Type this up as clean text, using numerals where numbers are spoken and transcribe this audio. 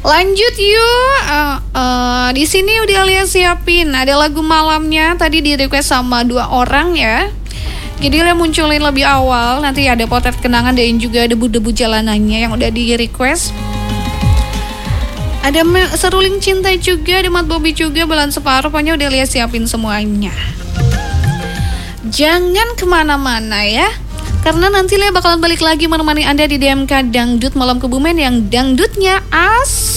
Lanjut yuk. Di sini udah Lia siapin. Ada lagu malamnya tadi di request sama 2 orang ya. Jadi Lia munculin lebih awal. Nanti ada potret kenangan dan juga debu-debu jalanannya yang udah di request. Ada Seruling Cinta juga, ada Mat Bobby juga, Belan Separuh. Pokoknya udah Lia siapin semuanya. Jangan kemana-mana ya, karena nanti Lia bakalan balik lagi menemani Anda di DMK Dangdut Malam Kebumen yang dangdutnya